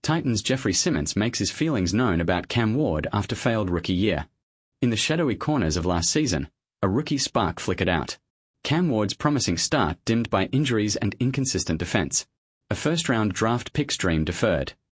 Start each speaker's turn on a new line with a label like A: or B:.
A: Titans' Jeffrey Simmons makes his feelings known about Cam Ward after failed rookie year. In the shadowy corners of last season, a rookie spark flickered out. Cam Ward's promising start dimmed by injuries and inconsistent defense. A first-round draft pick's dream deferred.